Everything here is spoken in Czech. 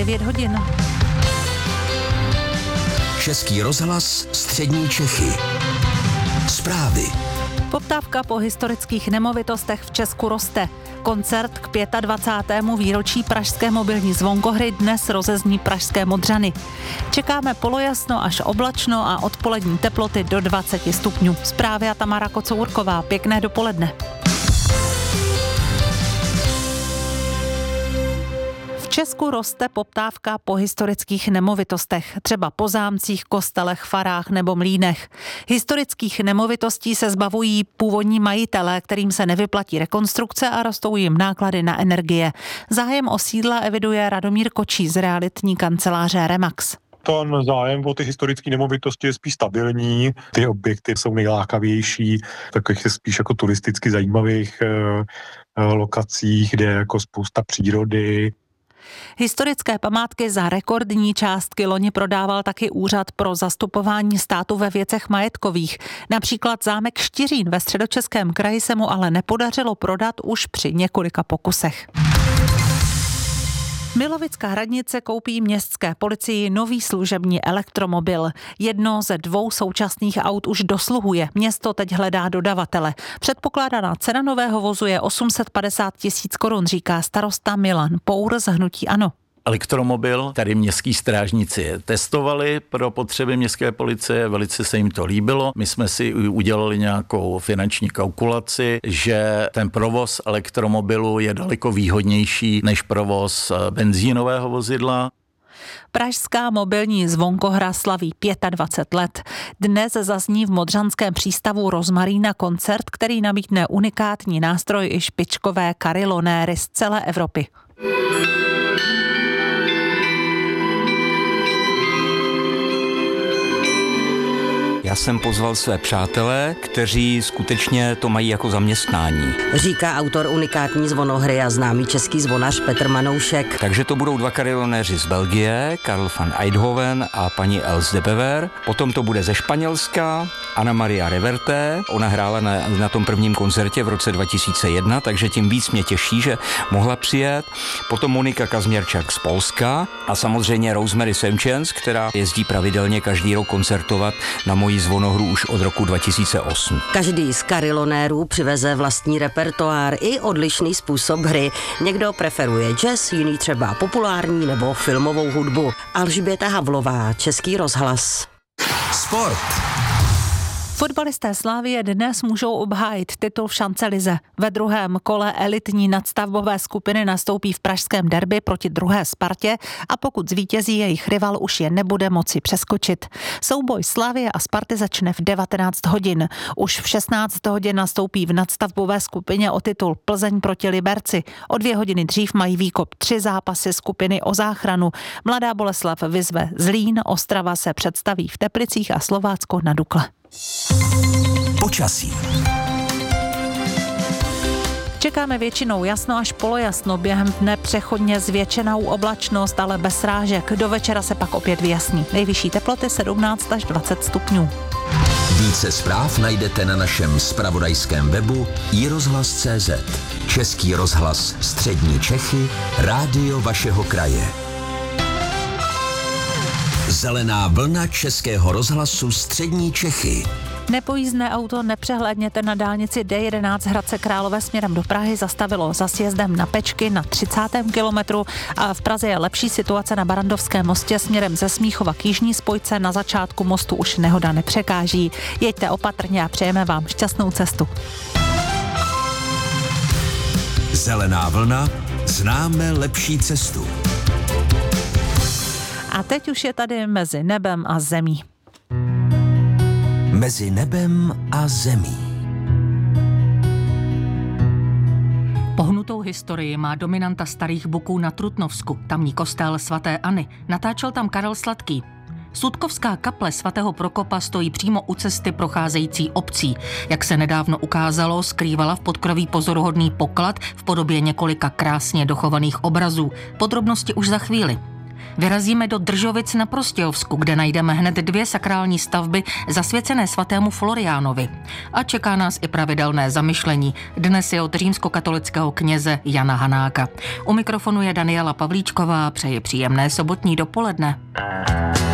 9 hodin. Český rozhlas Střední Čechy. Zprávy. Poptávka po historických nemovitostech v Česku roste. Koncert k 25. výročí pražské mobilní zvonkohry dnes rozezní pražské Modřany. Čekáme polojasno až oblačno a odpolední teploty do 20 stupňů. Zprávy a Tamara Kocourková. Pěkné dopoledne. V Česku roste poptávka po historických nemovitostech, třeba po zámcích, kostelech, farách nebo mlýnech. Historických nemovitostí se zbavují původní majitelé, kterým se nevyplatí rekonstrukce a rostou jim náklady na energie. Zájem o sídla eviduje Radomír Kočí z realitní kanceláře Remax. Ten zájem o ty historické nemovitosti je spíš stabilní, ty objekty jsou nejlákavější, takových spíš jako turisticky zajímavých lokacích, kde je jako spousta přírody. Historické památky za rekordní částky loni prodával taky Úřad pro zastupování státu ve věcech majetkových. Například zámek Štiřín ve Středočeském kraji se mu ale nepodařilo prodat už při několika pokusech. Milovická radnice koupí městské policii nový služební elektromobil. Jedno ze 2 současných aut už dosluhuje. Město teď hledá dodavatele. Předpokládaná cena nového vozu je 850 000 korun, říká starosta Milan Pour z hnutí ANO. Elektromobil tady městský strážníci testovali pro potřeby městské policie, velice se jim to líbilo. My jsme si udělali nějakou finanční kalkulaci, že ten provoz elektromobilu je daleko výhodnější než provoz benzínového vozidla. Pražská mobilní zvonkohra slaví 25 let. Dnes zazní v Modřanském přístavu Rozmarína koncert, který nabídne unikátní nástroj i špičkové karilonéry z celé Evropy. Já jsem pozval své přátelé, kteří skutečně to mají jako zaměstnání. Říká autor unikátní zvonohry a známý český zvonař Petr Manoušek. Takže to budou 2 karilonéři z Belgie, Karl van Eindhoven a paní Els de Bever. Potom to bude ze Španělska Anna Maria Reverte. Ona hrála na tom prvním koncertě v roce 2001, takže tím víc mě těší, že mohla přijet. Potom Monika Kazměrčak z Polska a samozřejmě Rosemary Semčens, která jezdí pravidelně každý rok koncertovat na mojí zvonohru už od roku 2008. Každý z karilonérů přiveze vlastní repertoár i odlišný způsob hry. Někdo preferuje jazz, jiný třeba populární nebo filmovou hudbu. Alžběta Havlová, Český rozhlas. Sport. Fotbalisté Slavie dnes můžou obhájit titul v šancelize. Ve druhém kole elitní nadstavbové skupiny nastoupí v pražském derby proti druhé Spartě a pokud zvítězí, jejich rival už je nebude moci přeskočit. Souboj Slavie a Sparty začne v 19 hodin. Už v 16 hodin nastoupí v nadstavbové skupině o titul Plzeň proti Liberci. O 2 hodiny dřív mají výkop 3 zápasy skupiny o záchranu. Mladá Boleslav vyzve Zlín, Ostrava se představí v Teplicích a Slovácko na Dukle. Počasí. Čekáme většinou jasno až polojasno, během dne přechodně zvětšenou oblačnost, ale bez srážek. Do večera se pak opět vyjasní. Nejvyšší teploty 17 až 20 stupňů. Více zpráv najdete na našem zpravodajském webu iRozhlas.cz. Český rozhlas Střední Čechy, rádio vašeho kraje. Zelená vlna Českého rozhlasu Střední Čechy. Nepojízdné auto nepřehlédněte na dálnici D11 Hradce Králové směrem do Prahy zastavilo za sjezdem na Pečky na 30. kilometru a v Praze je lepší situace na Barandovském mostě směrem ze Smíchova k jižní spojce. Na začátku mostu už nehoda nepřekáží. Jeďte opatrně a přejeme vám šťastnou cestu. Zelená vlna, známe lepší cestu. A teď už je tady mezi nebem a zemí. Mezi nebem a zemí. Pohnutou historii má dominanta Starých Buků na Trutnovsku, tamní kostel svaté Anny. Natáčel tam Karel Sladký. Sudkovská kaple svatého Prokopa stojí přímo u cesty procházející obcí. Jak se nedávno ukázalo, skrývala v podkroví pozoruhodný poklad v podobě několika krásně dochovaných obrazů. Podrobnosti už za chvíli. Vyrazíme do Držovic na Prostějovsku, kde najdeme hned 2 sakrální stavby zasvěcené svatému Floriánovi. A čeká nás i pravidelné zamyšlení. Dnes je od římskokatolického kněze Jana Hanáka. U mikrofonu je Daniela Pavlíčková, přeji příjemné sobotní dopoledne.